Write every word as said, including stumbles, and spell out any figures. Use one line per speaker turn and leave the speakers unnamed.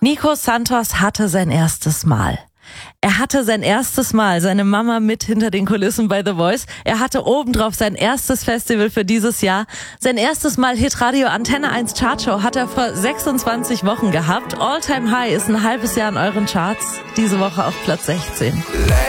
Nico Santos hatte sein erstes Mal. Er hatte sein erstes Mal seine Mama mit hinter den Kulissen bei The Voice. Er hatte obendrauf sein erstes Festival für dieses Jahr. Sein erstes Mal Hitradio Antenne eins Chartshow hat er vor sechsundzwanzig Wochen gehabt. All Time High ist ein halbes Jahr in euren Charts. Diese Woche auf Platz sechzehn.